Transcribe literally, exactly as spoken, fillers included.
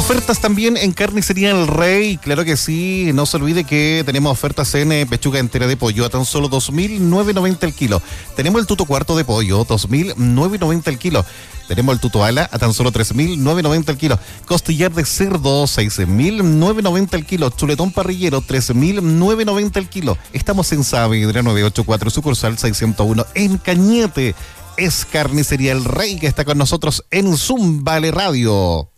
Ofertas también en Carnicería El Rey, claro que sí, no se olvide que tenemos ofertas en eh, pechuga entera de pollo a tan solo dos mil novecientos noventa el kilo. Tenemos el tuto cuarto de pollo, dos mil novecientos noventa el kilo. Tenemos el tuto ala a tan solo tres mil novecientos noventa el kilo. Costillar de cerdo, seis mil novecientos noventa el kilo. Chuletón parrillero, tres mil novecientos noventa el kilo. Estamos en Saavedra novecientos ochenta y cuatro, sucursal seiscientos uno en Cañete. Es Carnicería El Rey que está con nosotros en Zoom Vale Radio.